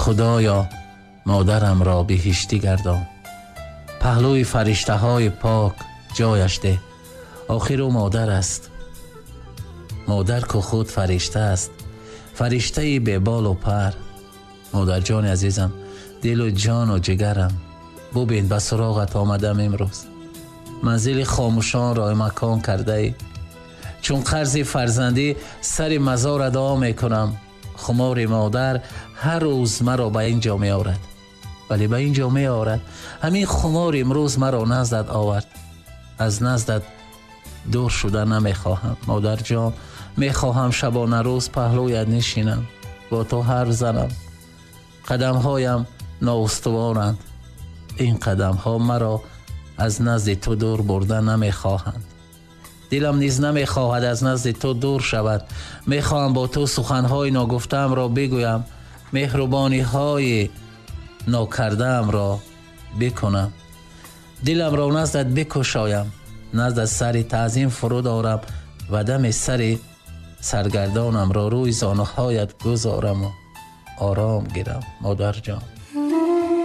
خدایا مادرم را بهشتی گردان. پهلوی فرشته های پاک جایش ده، آخر او مادر است. مادر که خود فرشته است، فرشته به بال و پر. مادر جان عزیزم، دل و جان و جگرم، ببین به سراغت آمدم امروز. منزل خاموشان را مکان کرده ای، چون قرض فرزندی سر مزار ادا می کنم. خمار مادر هر روز مرا به اینجا می آورد، ولی به اینجا می آورد. همین خمار امروز مرا نزدت آورد. از نزدت دور شده نمی خواهم. مادر جان، می خواهم شبانه روز پهلویت نشینم، با تو حرف زنم. قدم هایم نااستوارند، این قدم ها مرا از نزد تو دور برده نمی خواهند. دلم نیز نمی خواهد از نزد تو دور شود. می خواهم با تو سخنهای ناگفتم را بگویم، مهربانی های ناکردم را بکنم. دلم را نزدت بکشایم، نزدت سر تعظیم فرود آرم و دم سر سرگردانم را روی زانوهایت گذارم و آرام گیرم. مادر جان،